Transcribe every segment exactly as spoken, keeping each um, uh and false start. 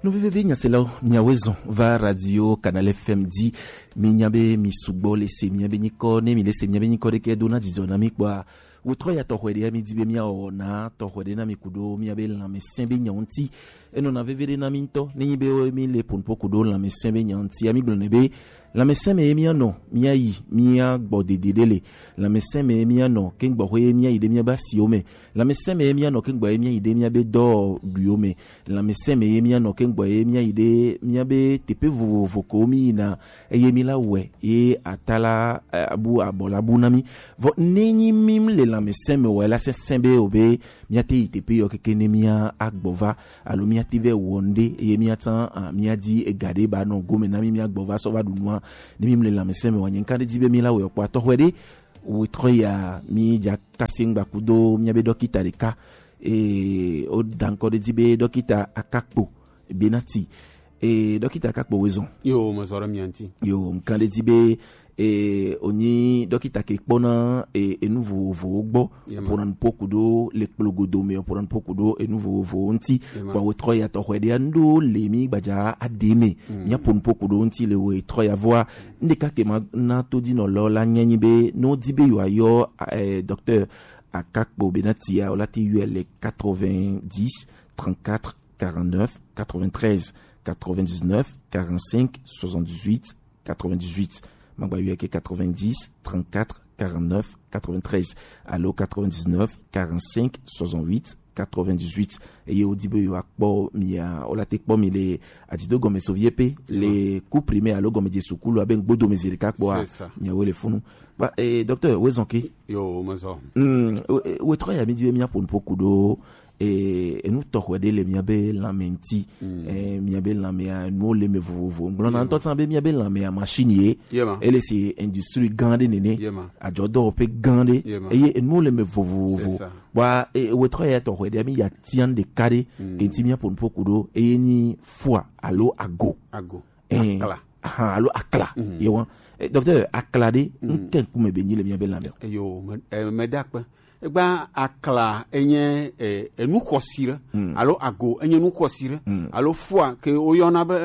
Nous vivons bien, c'est là, miawezo, va radio, canal F M di, minyabe, mi subo, lese, miyabe nikone, mi lese, miyabe nikone, ke dona, dizona, mi kwa, utro ya tohwede, mi dibe mia ona, tohwede na mi kudo, miyabe la me sembe nyanti, et non ave vede na minto, ni be mi le ponpo kudo, la me sembe nyanti, ami blonebe, la me sembe mia no, mia yi, mia bode dedele, la me sembe mia no, ken bohwe mia ide mia ba siome, la me sembe mia no, ken bohwe mia ide mia be do guiome, la me sembe mia no, ken bohwe mia ide mia be tepe vo vokomi na eye mi la we e atala abu abola bunami vo neni mim le la me sembe we la se sembe obe mia te tepe yo kekene mia agbova alo mia tive wonde eye mia tan mia di e gade ba no gome na mi mia agbova so va dunwa ni mim le la me sembe wanyen kande dibe mi la we kwa to hwede we troya mi ja kasingba kudo mia be dokita de ka e o danko de dibe dokita akakpo benati e dokita kakpo wezon yo mazora mianti yo mkande dibe e oni dokita ke pona e, e nouveau vo gbo pour un poku do le plogodo me pour un poku do e nouveau vo onti ba we troya to hwede ando le mi baja ademe nya pour un poku do onti le we troya voix ndeka ke na to di no lo la nyanyi be no dibe yo ayo e, docteur akakpo benati ya olati U L quatre-vingt-dix trente-quatre quarante-neuf quatre-vingt-treize quatre-vingt-dix-neuf quarante-cinq soixante-dix-huit quatre-vingt-dix-huit Magba U L quatre-vingt-dix trente-quatre quarante-neuf quatre-vingt-treize allo quatre-vingt-dix-neuf quarante-cinq soixante-huit quatre-vingt-dix-huit et yo dibe yo akpo mi a olate kpo mi le adido gome soviepe les coups primés allo gome de sukulu aben gbodo mezirika kpo mi a wele funu ba eh docteur wezonki yo mazo mm we tro ya mi dibe mi a pon pokudo et et nous tohwede le miabe la menti eh miabe la mea no le me vovo ngona ntotan be miabe la mea machine ele c'est industrie gande nene ajodo pe gande et no le me vovo wa e we troya tohwede mi ya tian de kare kenti mia pon pokudo e ni foi allo ago ago akla ah allo akla yewa docteur aklade nken kume benyi le miabe la mea yo me dakpa egba akla enye enu kosire alo ago enye nu kosire alo foi ke oyona be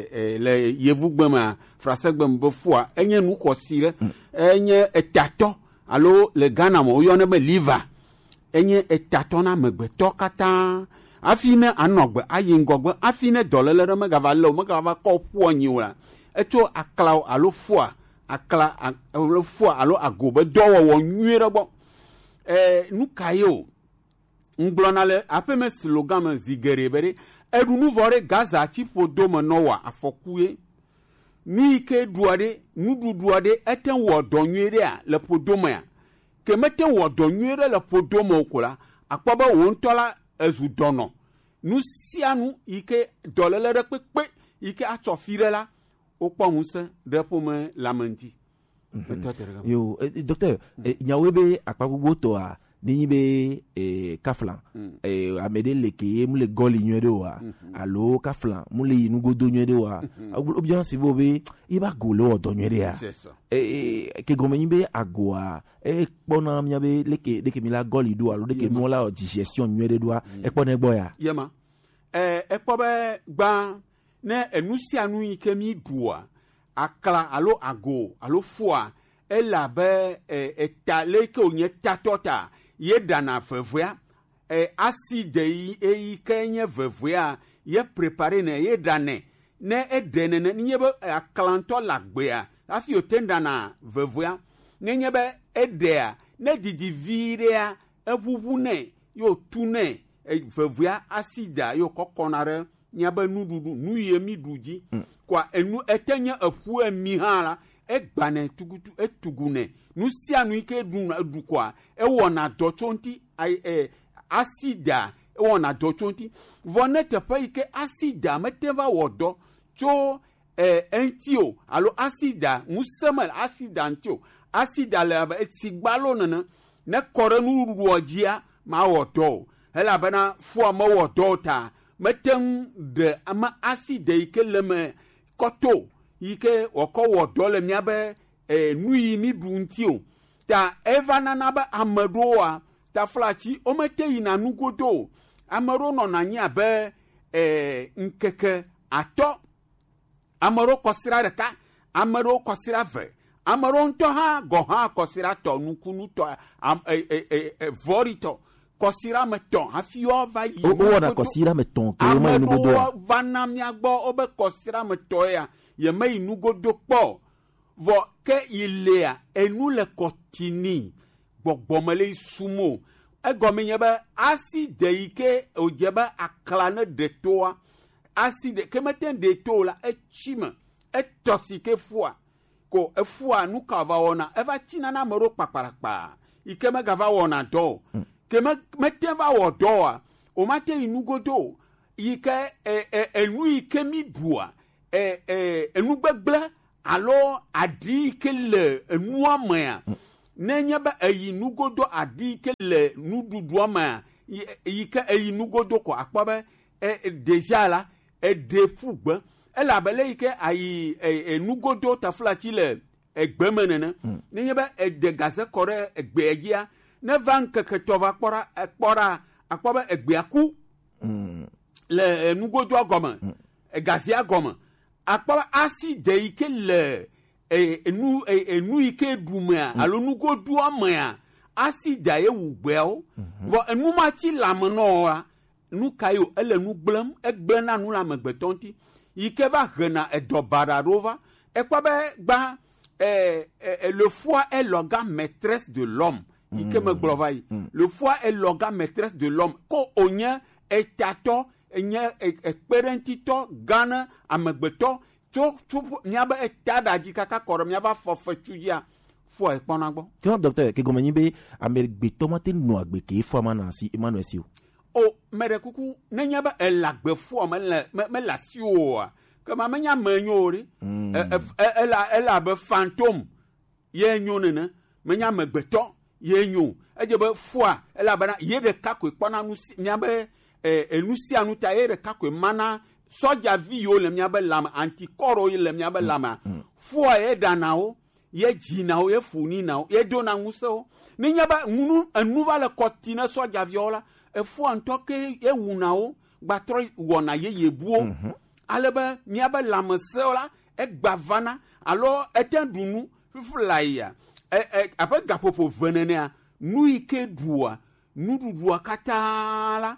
le yevugbema français gbem be foi enye nu kosire enye etato alo le Ghana mo oyona be liver enye etato na megbeto kata afine anogbe ayingogbe afine dolele me gava lo me gava ko po nyiwa eto akla alo foi akla alo foi alo ago be dowo wo nwere bo eh nous kayo nglonale apeme slogan me zigerebere edu nu vore gaza chi fodo me nowa afokuye nu ike duade nu duduade eten wo donwere a le podoma ya ke meten wo donwere le podoma okola akpoba wo ntola ezu dono nu sianu ike dolele re pepe ike atofire la opomuse de pome lamenti. Mm-hmm. Yo eh, docteur eh, nyawebe akpabubo to a nibe eh, kaflan mm. eh, amede leke mule goli nywede wa mm-hmm. alo kaflan mule inugo do nywede wa mm-hmm. obian sibobe iba golo do nywede ya eh, ke gomenyibe agoa e pona miabe leke leke mila goli do alo leke mola o digestion nywede do mm. e pona egbo ya yema eh e pobe gba ne enusia nu ikemi duwa akla alo ago alo foi ela be etale ke onye tatota ye dana vevua e acide yi e kenye vevua ye préparer ne ye dane ne edene ne nyebe aklanto lagbea afi otenda na vevua ne nyebe edea ne didivirea ebubu ne yo tune vevua acide yo kokonare nyebe nududu nuye miduji mm. kwa enu etenya afu ami hala egbane tugutu etugune nu sia nu ike du du kwa e wona dotonti ai e asida e wona dotonti vonete pa ike asida meteva wodo cho e entio alo asida musemal asida antio asida le etigbalo nana ne kore nu ruojia ma wodo ela bana fu ma wodo ta metem de ama asida ike leme koto ike woko wodo le miabe e nui mi duntio ta evana na ba amadoa ta flachi o mete ina nugodo amaro no na nya be eh, nkeke atɔ amero kɔsira ɖeka amero kɔsira ve amero ŋutɔ hã gɔ hã kɔsira tɔ nukunu tɔ e e e vɔri tɔ kɔsira me tɔ hafi wɔva yi o wɔna kɔsira me tɔ ke ma nugodo amewo va na mia gbɔ wobe kɔsira me tɔ ya yeme yi nugodo kpɔ vɔ ke yi lea enu le kɔtini gbɔgbɔme le sumo egɔme nye be asi de yi ke wòdze be akla ne de toa asi de ke mete de to la etsi me etɔ si ke fua ko efua nu ka va wɔna eva tsina na ame ɖewo kpakparakpa yi ke megava wɔna dɔ o ke me mete va wɔ dɔ wa o mate yi nugodo yi ke e e enu yi ke mi ɖua e e enu gbegble alo aɖi yi ke le enua mea nenye be eyi nugodo aɖi yi ke le nuɖuɖua mea yi ke eyi nugodo ko akpɔ be e déjà la eɖe ƒu gbe elabele yi ke ayi enugodo taflatsi le egbe me nene nenye be ede gaze kɔ ɖe egbea dzia ne va ŋkeke tɔ va kpɔ ɖa ekpɔ ɖa akpɔ be egbea ku le enugodoa gɔme egazea gɔme akpɔ be asi de yi ke le enu enu yi ke ɖu mea alo nugodoa mea asi da ye wu gbeawo vɔ enumatsi lamenɔwoa nu ka yo ele nu gblẽm egblẽ na nu le amegbetɔ ŋuti yi ke va hena edɔ baɖa ɖo va ekpɔ be gba eh, eh, le foi est l'organe maîtresse de l'homme yi ke me gblɔ va yi le foi est l'organe maîtresse de l'homme ko onye etatɔ enye ekpeɖeŋutitɔ gã ne amegbetɔ tso tso miabe eta ɖa dzi kaka kɔ ɖe miava fɔfetsu dzia foi kpɔna gbɔ. kí wọn dɔkítɛ ke gɔmɛ nyi be amegbetɔ ma te nɔ agbe ke foi ma na si ema nɔ esi o. o mɛɖe kuku nenye be ele agbefo me le me le asi oa kema menya me nyo ri ela ela be fantôme ye nyo nene menya amegbetɔ ye nyo edze be foa ela bena ye ɖeka koe kpɔna nu si miabe enu sia nu ta ye ɖeka koe mana sɔdzavi yiwo le miabe lame antikɔrwo yi le miabe lame foa ye ɖana wo ye dzina wo ye funina wo ye dona ŋusẽ wo nenye be nu enu va le kɔti ne sɔdzaviawo la efua ŋutɔ ke ewuna wo gbatrɔ wɔna yeye buwo alebe miabe lãmesẽwo la egba vana alo ete ɖu nu fifi la yia abe gaƒoƒo ve nenea nu yi ke ɖua nuɖuɖua katã la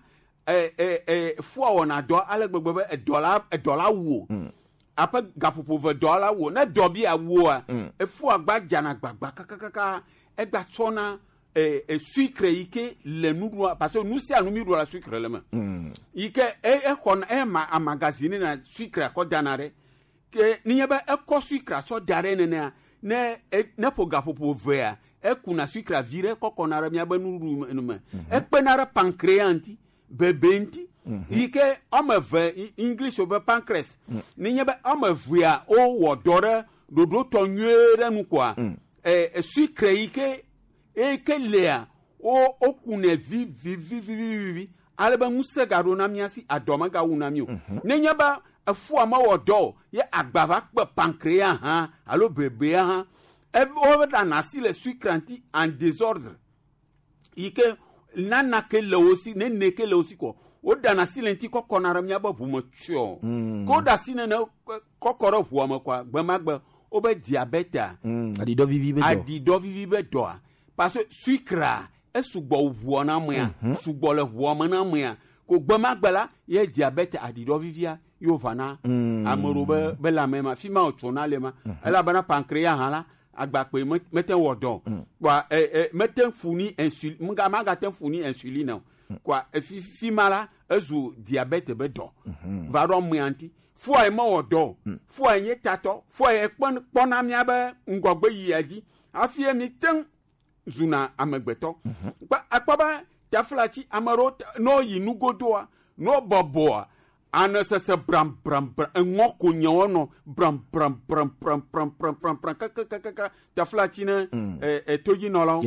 fua wɔna dɔ ale gbegbe be edɔ la edɔ la wo abe gaƒoƒo ve dɔ la wo ne dɔ bi awoa efua gba dzana gbagba kakakaka egba tsɔna E, e sucre yi ke le nuɖua parce que nu sia nu mi ɖua la sucre le me yi ke e exɔ e ma amagazine na sucre kɔ dana ɖe ke nye be ekɔ sucre sɔ da ɖe nenea ne ne ƒo gaƒoƒo vea ekuna sucre vi ɖe kɔkɔna ɖe miabe nuɖu me ekpena ɖe pancréas ŋuti bebe ŋuti yi ke ɔme eve english wo be pancreas nenye be ɔme evea wowɔ dɔ ɖe ɖoɖo tɔ nyuie ɖe nu koa e sucre yi ke eke lea o okune vi vi vi vi vi vi ale be ŋusẽ gaɖo na mia si adɔme gawu na mi o nenye be efua me wɔ dɔ ye agba va kpe pancréas hã alo bebea hã wo ɖana asi le sucre ŋuti en désordre yi ke nana ke le wo si nene ke le wo si kɔ wo ɖana asi le ŋuti kɔkɔna ɖe miabe ʋu me tsyɔ ko ɖe asi nene kɔkɔ ɖe ʋua me kɔa gbemagbe wo be diabète adidɔ vivi be dɔ adidɔ vivi be dɔa parce que sucre esugbɔ ʋua na mea sugbɔ le ʋua me na mea ko gbemagbe la ye diabète adidɔ vivia yo va na ame ɖewo be be lãme ma fi ma wotsona le ma elabena pancréas hã la agbakpe mete wɔ dɔ kɔa mete funi insuline mga magate funi insuline o kɔa fi fi ma la ezu diabète be dɔ va ɖɔ mea ŋuti foa ye me wɔ dɔ foa ye nye tatɔ foa ye kpɔna miabe ŋgɔgbe yia dzi hafi ye mi teŋ zuna amegbetɔ akpɔ be taflatsi ame ɖewo no yi nugodoa no bɔbɔa anesese bram bram bram eŋɔ ko nyewo nɔ bram bram bram bram bram bram bram bram kakakaka taflatsi ne todzinɔlawo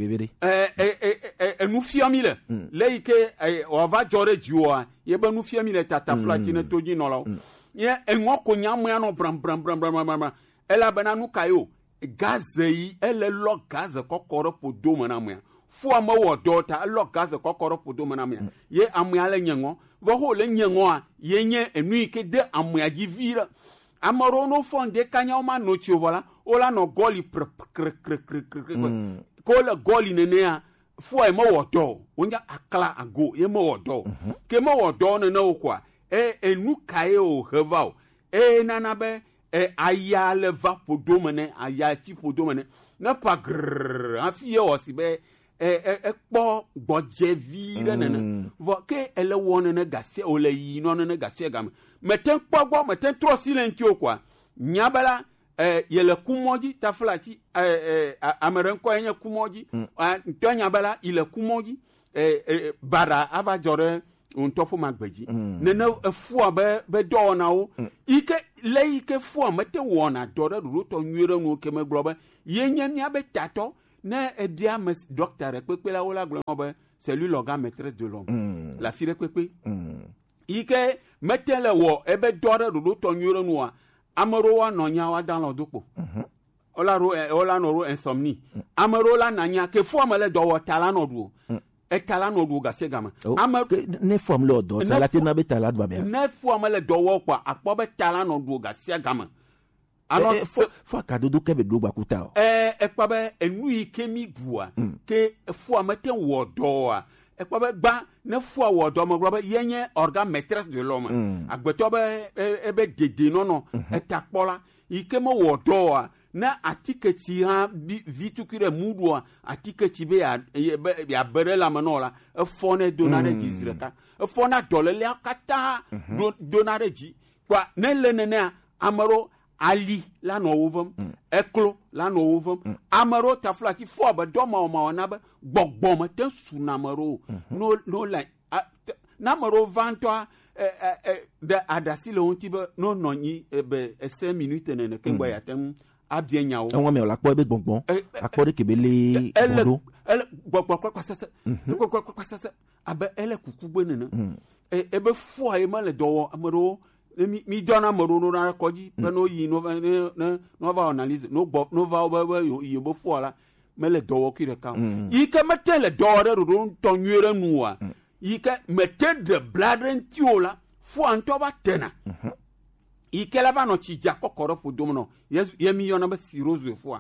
enu fiam mi le le yi ke wòava dzɔ ɖe dziwoa ye be nu fiam mi le taflatsi ne todzinɔlawo ye eŋɔ ko nyamea nɔ bram bram bram bram bram elabena nu ka yo gaze yi ele lɔ gaze kɔkɔ ɖe ƒodo me na mea fua me wɔ dɔ ta elɔ gaz kɔkɔrɔ ƒodo me na mea ye amea le nye ŋɔ vɔ ho le nye ŋɔa ye nye enu yi ke de amea dzi vi ɖe ame ɖewo no fɔ ŋdɛ kanya wo ma no tsi o vɔ la wo la nɔ gɔli pre kre kre kre kre kre ko le gɔli nenea fua ye me wɔ dɔ wo nya akla ago ye me wɔ dɔ ke me wɔ dɔ nene wo koa e enu ka ye o he va o e nana be e aya le va ƒodo me ne aya tsi ƒodo me ne ne pa grrr hafi ye wɔ si be ekpɔ gbɔdze vi ɖe nene vɔ ke ele wɔ nene gasie o le yi nɔ nene gasie game mete kpɔ gbɔ mete trɔ si le ŋuti o koa nya be la ye le kumɔ dzi tafla ti ame ɖe ŋkɔ ye nye kumɔ dzi ŋutɔ nya be la yi le kumɔ dzi bara ava dzɔ ɖe ŋutɔ ƒe magbe dzi nene efua be be dɔwɔnawo yi ke le yi ke fua mete wɔna dɔ ɖe ɖoɖo tɔ nyuie ɖe ŋu ke me gblɔ be ye nye míabe tatɔ ne ebia me docteur ɖe kpekpe la wo la gblɔ be c'est lui l'organe maîtresse de l'homme mm. la fi ɖe kpekpe mm. yi ke mete le wɔ ebe dɔ ɖe ɖoɖo tɔ nyuie ɖe ŋua ame ɖewo anɔ nya wa dan lɔ do kpo wola ro wola nɔ ro insomnie ame ɖewo la nanya ke fua me le dɔ wɔ ta la nɔ ɖu eta la nɔ ɖu gasie game ame ne fua me le dɔ ta la te na be ta la ɖu abia ne fua me le dɔ wɔ kpa akpɔ be ta la nɔ ɖu gasie game alors fo kadodo ke be do gbakuta o eh ekpa be enu yi ke mi dua ke fo amete wo do a ekpa be gba ne fo wo do mo gba be yenye organe maîtresse de l'homme agbeto be e be dede no no etakpola yi ke mo wo do a na atike ti ha vitukire mudu a atike ti be ya ya bere la manola e fo ne donare dizreka e fo na dole le akata donare ji kwa ne le nene amaro ali la no wovem mm. eklo la no wovem mm. amaro tafla ti fo ba do ma ma na ba gbogbom te suna maro mm -hmm. no no la na maro vanto eh, eh, de adasi le onti be no no ni eh, be cinq minutes ne ne kengba ya tem abien nyawo won me la po be gbogbon akpo de kebele bodo ele gbogbo kwa sese gbogbo kwa sese abe ele kuku ne ne e be fo ayi ma le do amaro mi mi dona moro na koji pe no yi no no no va analyse no bo no va ba yi bo fo la me le dowo ki de ka yi ke mete le do re ro to nyere nu a yi ke mete de bladren tiola fo anto ba tena yi ke la va no chi ja kokoro po dom no yesu ye mi yo na ba sirozo fo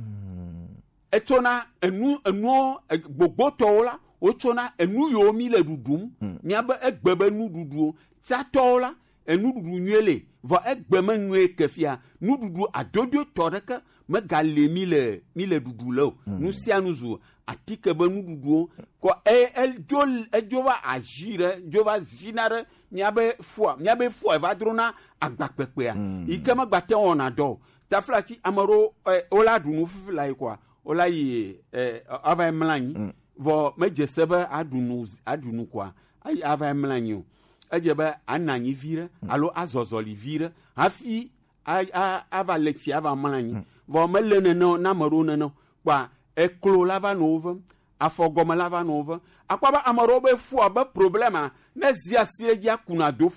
e tona enu enu gbogbo to la o tona enu yo mi le dudum mi aba egbebe nu dudu sa to la enududu nyele vo egbeme nwe kefia nududu adodo toreka me gale mi le mi le dudu lo nu sia nuzu atike be nududu ko e el jol e jova agire jova zinare miabe fo miabe fo e va drona agbakpepe a ikema gbate ona do taflati amaro ola dunu fifila ikwa ola yi eh ava mlanyi vo meje sebe adunu adunu kwa ai ava mlanyi ejebe ananyi vire alo azozoli vire hafi ava lexi ava mlanyi vo melene no na maro no kwa eklo lava nova afogoma lava nova akwaba amaro be fu aba problema na zia siegia kuna do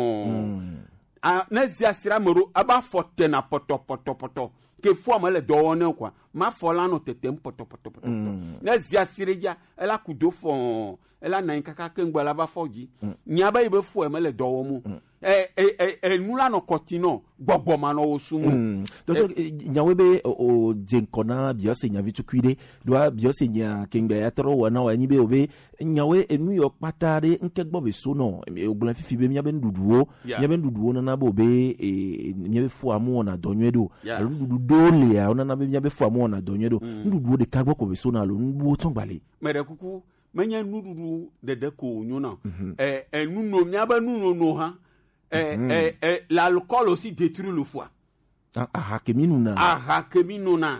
fon a na zia sira maro aba fote na poto poto poto ke fu amale do wona kwa ma fola no tetem poto poto poto na zia siegia ela kudo fon ela nan kaka kengba lava foji nyaba ibe fu emele do wo mu eh eh eh nula no kotino gbogbo ma no osumu donc nyawe be o jenkona biose nya vitukwide do biose nya kengba ya tro wona wa nyibe obe nyawe enu yo patare nkegbo be so no ogbolan fifi be nyabe nduduo nyabe nduduo na na bo be nyabe fu amu na donyedo ndudu dole ya ona na be nyabe fu amu na donyedo nduduo de kagbo ko be so na lo nduduo tongbale mere kuku menya nududu dede ko nyona eh eh nuno miaba nuno no ha eh eh eh l'alcool aussi détruit le foie ah keminuna ah keminuna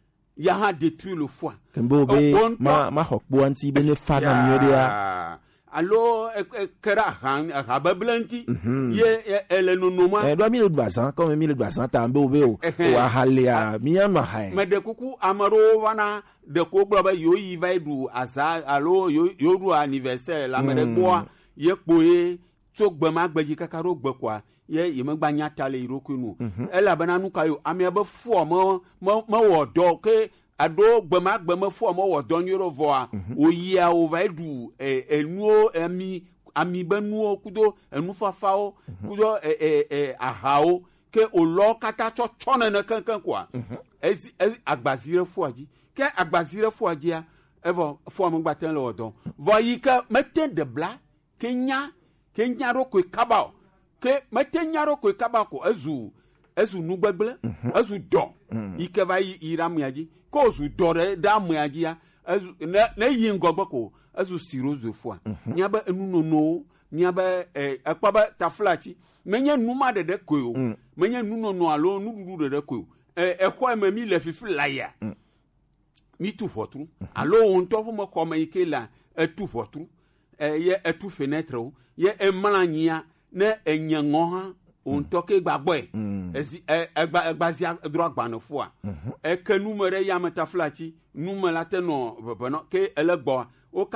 ya ha détruit le foie kembo be ma ma hokbo anti be ne fa na miodia allo kera han habablanti ye ele nono ma eh do mi le dwasan comme mi le dwasan ta mbe obe o wa halia mi an ma hai me de kuku amaro wana de ko gbo ba yo yi vai du aza allo yo yo du anniversaire la me de boa ye poe to gbe ma gbeji kakaro gbe kwa ye yi me gba nya tale irokunu ela bana nu kayo ami abe fu mo mo wo do ke ado gbema gbema fo mo wo don yoro voa oyia o va edu enuo ami ami benuo kudo enu fafao kudo e e e ahao ke olo kata cho chona na kankan kwa ezi agbazire fo aji ke agbazire fo aji a evo fo mo gbaten lo don voyi ke meten de bla kenya kenya ro ko kaba ke meten nya ro ko kaba ko ezu ezu nugbegble ezu do ike va iram yaji ko zu do re da mu yaji ya ezu na yi ngogbo ko ezu sirozo fo a nya ba enu no no nya ba eh akpa taflachi menye numa de de ko o menye nu no no alo nu dudu de de ko eh ekwa ma mi le fifi laya mi tu fotru alo on to mo ko ma ike la etu fotru eh ye etu fenêtre o ye emalanyia na enyango ha on to ke gbagbo e ezi egba egbazia drogba no fo a e ke numere ya meta flachi numela te no bono ke elegbo